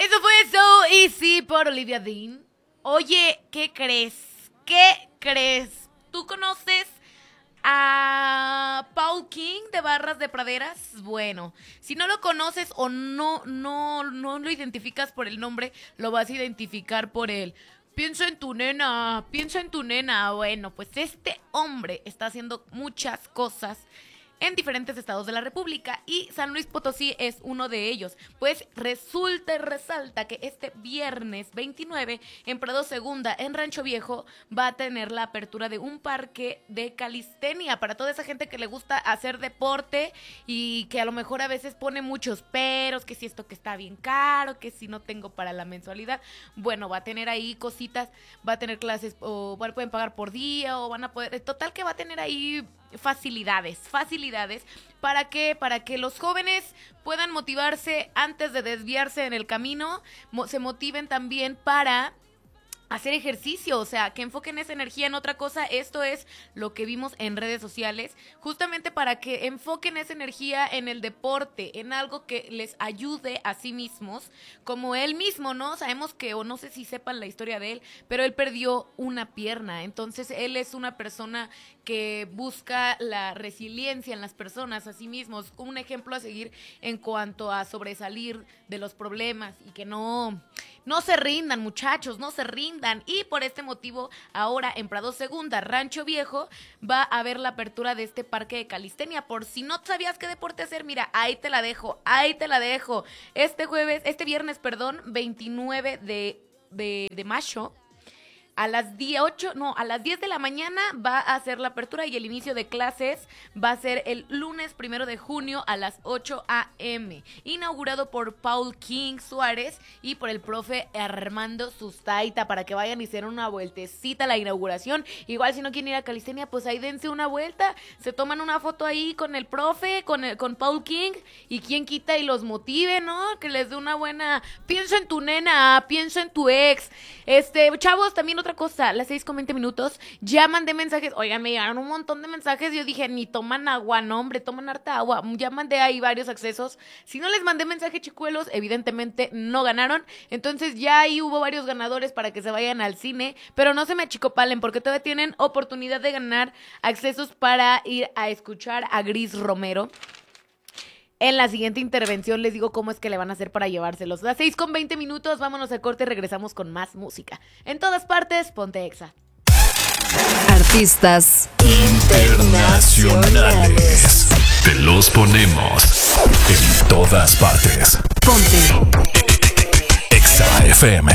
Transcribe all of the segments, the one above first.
Eso fue So Easy por Olivia Dean. Oye, ¿qué crees? ¿Qué crees? ¿Tú conoces a Paul King de Barras de Praderas? Bueno, si no lo conoces o no lo identificas por el nombre, lo vas a identificar por él. Piensa en tu nena, piensa en tu nena. Bueno, pues este hombre está haciendo muchas cosas en diferentes estados de la República y San Luis Potosí es uno de ellos. Pues resulta y resalta que este viernes 29 en Prado Segunda, en Rancho Viejo, va a tener la apertura de un parque de calistenia para toda esa gente que le gusta hacer deporte y que a lo mejor a veces pone muchos peros, que si esto que está bien caro, que si no tengo para la mensualidad. Bueno, va a tener ahí cositas, va a tener clases o pueden pagar por día o van a poder, total que va a tener ahí facilidades para que los jóvenes puedan motivarse antes de desviarse en el camino, se motiven también para hacer ejercicio, o sea, que enfoquen esa energía en otra cosa. Esto es lo que vimos en redes sociales, justamente para que enfoquen esa energía en el deporte, en algo que les ayude a sí mismos, como él mismo, ¿no? Sabemos que, o no sé si sepan la historia de él, pero él perdió una pierna, entonces él es una persona que busca la resiliencia en las personas a sí mismos, un ejemplo a seguir en cuanto a sobresalir de los problemas y que no se rindan, muchachos, no se rindan. Y por este motivo, ahora en Prado Segunda, Rancho Viejo, va a haber la apertura de este parque de calistenia. Por si no sabías qué deporte hacer, mira, ahí te la dejo. Este viernes, 29 de mayo, a las 10 de la mañana va a ser la apertura y el inicio de clases va a ser el lunes 1 de junio a las 8 a.m. Inaugurado por Paul King Suárez y por el profe Armando Sustaita, para que vayan y se den una vueltecita a la inauguración. Igual si no quieren ir a calistenia, pues ahí dense una vuelta, se toman una foto ahí con el profe, con Paul King, y quien quita y los motive, ¿no? Que les dé una buena, piensa en tu nena, piensa en tu ex. Chavos, también otra cosa, las 6:20, ya mandé mensajes, oigan, me llegaron un montón de mensajes, yo dije, ni toman agua, no hombre, toman harta agua, ya mandé ahí varios accesos, si no les mandé mensaje, chicuelos, evidentemente no ganaron, entonces ya ahí hubo varios ganadores para que se vayan al cine, pero no se me achicopalen, porque todavía tienen oportunidad de ganar accesos para ir a escuchar a Gris Romero. En la siguiente intervención les digo cómo es que le van a hacer para llevárselos. Las 6:20, vámonos al corte y regresamos con más música. En todas partes, ponte Exa. Artistas internacionales. Te los ponemos en todas partes. Ponte Exa FM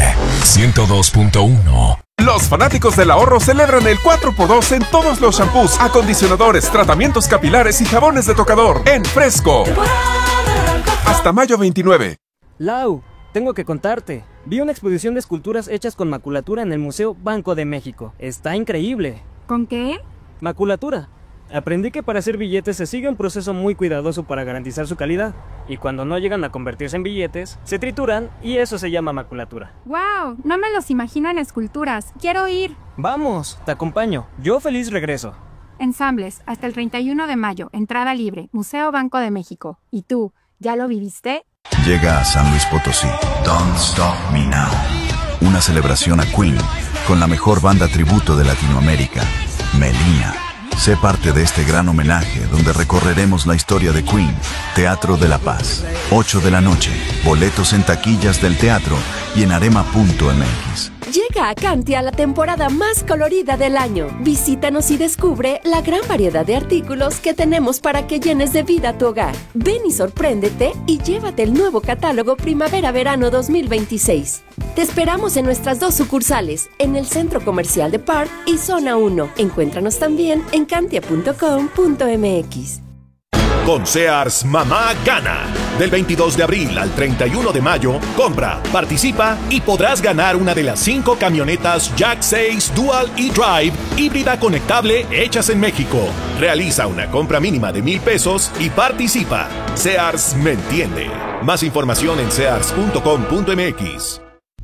102.1. Los fanáticos del ahorro celebran el 4x2 en todos los shampoos, acondicionadores, tratamientos capilares y jabones de tocador en Fresco. Hasta mayo 29. Lau, tengo que contarte. Vi una exposición de esculturas hechas con maculatura en el Museo Banco de México. Está increíble. ¿Con qué? Maculatura. Aprendí que para hacer billetes se sigue un proceso muy cuidadoso para garantizar su calidad. Y cuando no llegan a convertirse en billetes, se trituran y eso se llama maculatura. ¡Wow! No me los imagino en esculturas. ¡Quiero ir! Vamos, te acompaño. Yo feliz regreso. Ensambles, hasta el 31 de mayo. Entrada libre. Museo Banco de México. ¿Y tú, ya lo viviste? Llega a San Luis Potosí Don't Stop Me Now, una celebración a Queen con la mejor banda tributo de Latinoamérica, Melina. Sé parte de este gran homenaje donde recorreremos la historia de Queen. Teatro de la Paz, 8 de la noche. Boletos en taquillas del teatro y en arema.mx. Llega a Cantia la temporada más colorida del año. Visítanos y descubre la gran variedad de artículos que tenemos para que llenes de vida tu hogar. Ven y sorpréndete y llévate el nuevo catálogo Primavera-Verano 2026. Te esperamos en nuestras 2 sucursales, en el Centro Comercial de Park y Zona 1. Encuéntranos también en cantia.com.mx. Con Sears Mamá Gana. Del 22 de abril al 31 de mayo, compra, participa y podrás ganar una de las 5 camionetas Jack 6 Dual e-Drive híbrida conectable hechas en México. Realiza una compra mínima de $1,000 y participa. Sears me entiende. Más información en sears.com.mx.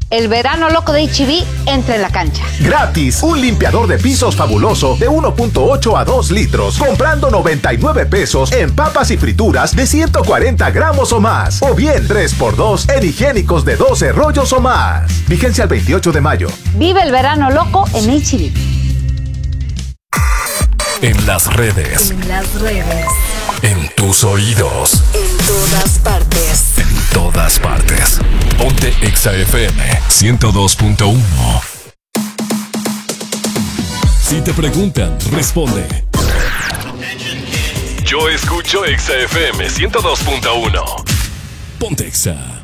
El verano loco de H-E-B entra en la cancha. Gratis, un limpiador de pisos fabuloso de 1.8 a 2 litros, comprando 99 pesos en papas y frituras de 140 gramos o más. O bien 3x2 en higiénicos de 12 rollos o más. Vigencia el 28 de mayo. Vive el verano loco en H-E-B. En las redes. En tus oídos. En todas partes. En todas partes. Ponte Exa FM 102.1. Si te preguntan, responde. Yo escucho Exa FM 102.1. Ponte Exa.